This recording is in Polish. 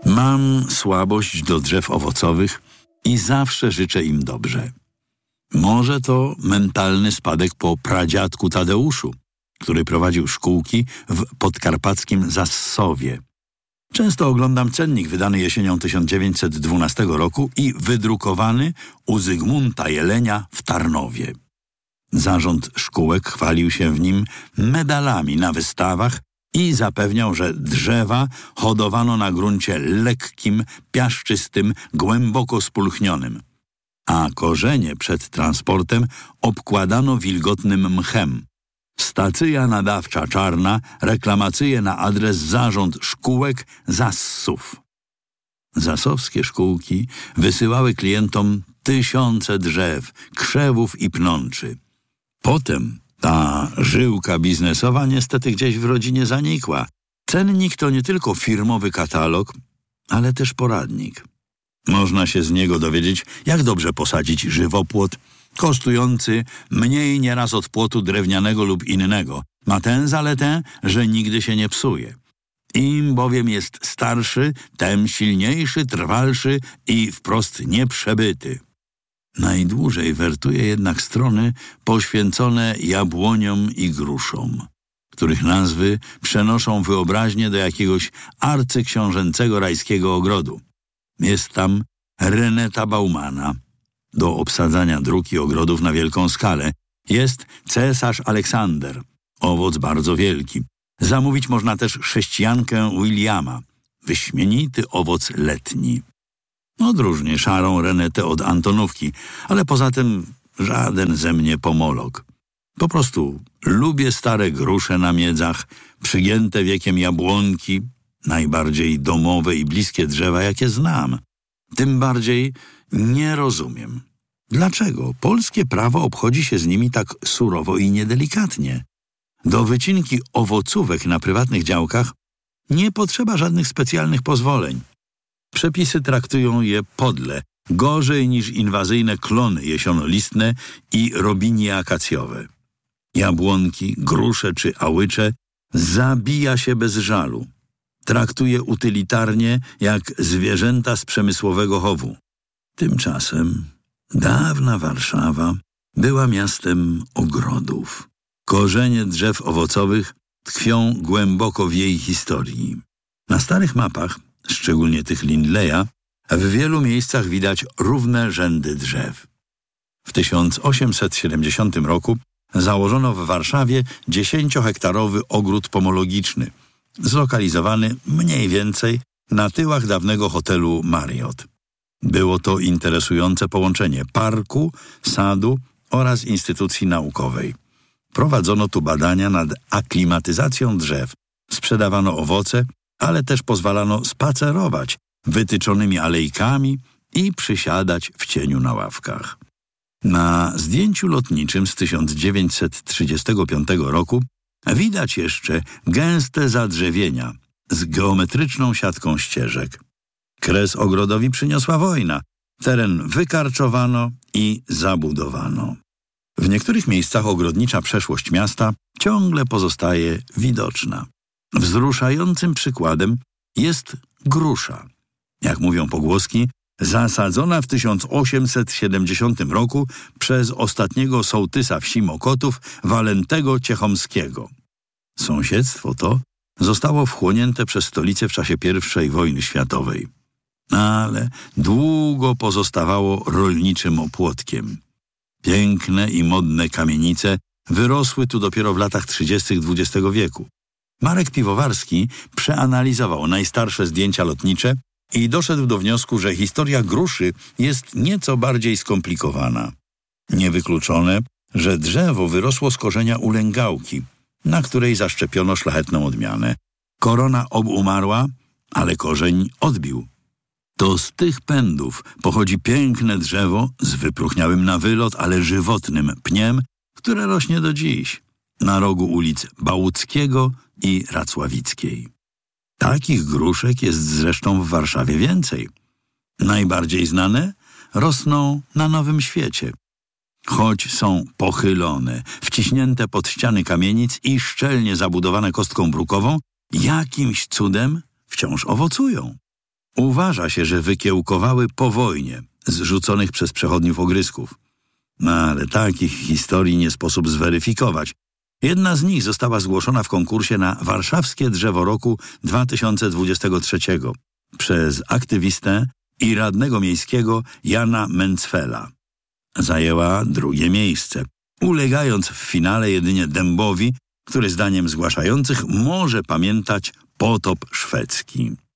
Mam słabość do drzew owocowych i zawsze życzę im dobrze. Może to mentalny spadek po pradziadku Tadeuszu, który prowadził szkółki w podkarpackim Zassowie. Często oglądam cennik wydany jesienią 1912 roku i wydrukowany u Zygmunta Jelenia w Tarnowie. Zarząd szkółek chwalił się w nim medalami na wystawach i zapewniał, że drzewa hodowano na gruncie lekkim, piaszczystym, głęboko spulchnionym, a korzenie przed transportem obkładano wilgotnym mchem. Stacyja nadawcza czarna reklamacyje na adres Zarząd Szkółek Zassów. Zasowskie szkółki wysyłały klientom tysiące drzew, krzewów i pnączy. Potem ta żyłka biznesowa niestety gdzieś w rodzinie zanikła. Cennik to nie tylko firmowy katalog, ale też poradnik. Można się z niego dowiedzieć, jak dobrze posadzić żywopłot, kosztujący mniej nieraz od płotu drewnianego lub innego. Ma tę zaletę, że nigdy się nie psuje. Im bowiem jest starszy, tem silniejszy, trwalszy i wprost nieprzebyty. Najdłużej wertuje jednak strony poświęcone jabłoniom i gruszom, których nazwy przenoszą wyobraźnię do jakiegoś arcyksiążęcego rajskiego ogrodu. Jest tam Reneta Baumana do obsadzania dróg i ogrodów na wielką skalę. Jest cesarz Aleksander, owoc bardzo wielki. Zamówić można też chrześcijankę Williama, wyśmienity owoc letni. Odróżnię szarą Renetę od Antonówki, ale poza tym żaden ze mnie pomolog. Po prostu lubię stare grusze na miedzach, przygięte wiekiem jabłonki, najbardziej domowe i bliskie drzewa, jakie znam. Tym bardziej nie rozumiem, dlaczego polskie prawo obchodzi się z nimi tak surowo i niedelikatnie. Do wycinki owocówek na prywatnych działkach nie potrzeba żadnych specjalnych pozwoleń. Przepisy traktują je podle, gorzej niż inwazyjne klony jesionolistne i robinie akacjowe. Jabłonki, grusze czy ałycze zabija się bez żalu. Traktuje utylitarnie jak zwierzęta z przemysłowego chowu. Tymczasem dawna Warszawa była miastem ogrodów. Korzenie drzew owocowych tkwią głęboko w jej historii. Na starych mapach, szczególnie tych Lindleya, w wielu miejscach widać równe rzędy drzew. W 1870 roku założono w Warszawie 10-hektarowy ogród pomologiczny, zlokalizowany mniej więcej na tyłach dawnego hotelu Marriott. Było to interesujące połączenie parku, sadu oraz instytucji naukowej. Prowadzono tu badania nad aklimatyzacją drzew, sprzedawano owoce, ale też pozwalano spacerować wytyczonymi alejkami i przysiadać w cieniu na ławkach. Na zdjęciu lotniczym z 1935 roku widać jeszcze gęste zadrzewienia z geometryczną siatką ścieżek. Kres ogrodowi przyniosła wojna. Teren wykarczowano i zabudowano. W niektórych miejscach ogrodnicza przeszłość miasta ciągle pozostaje widoczna. Wzruszającym przykładem jest grusza. Jak mówią pogłoski, zasadzona w 1870 roku przez ostatniego sołtysa wsi Mokotów, Walentego Ciechomskiego. Sąsiedztwo to zostało wchłonięte przez stolicę w czasie I wojny światowej. Ale długo pozostawało rolniczym opłotkiem. Piękne i modne kamienice wyrosły tu dopiero w latach 30. XX wieku. Marek Piwowarski przeanalizował najstarsze zdjęcia lotnicze i doszedł do wniosku, że historia gruszy jest nieco bardziej skomplikowana. Niewykluczone, że drzewo wyrosło z korzenia ulęgałki, na której zaszczepiono szlachetną odmianę. Korona obumarła, ale korzeń odbił. To z tych pędów pochodzi piękne drzewo z wypróchniałym na wylot, ale żywotnym pniem, które rośnie do dziś na rogu ulic Bałuckiego i Racławickiej. Takich gruszek jest zresztą w Warszawie więcej. Najbardziej znane rosną na Nowym Świecie. Choć są pochylone, wciśnięte pod ściany kamienic i szczelnie zabudowane kostką brukową, jakimś cudem wciąż owocują. Uważa się, że wykiełkowały po wojnie z rzuconych przez przechodniów ogrysków. Ale takich historii nie sposób zweryfikować. Jedna z nich została zgłoszona w konkursie na Warszawskie Drzewo Roku 2023 przez aktywistę i radnego miejskiego Jana Mencfela. Zajęła drugie miejsce, ulegając w finale jedynie dębowi, który zdaniem zgłaszających może pamiętać potop szwedzki.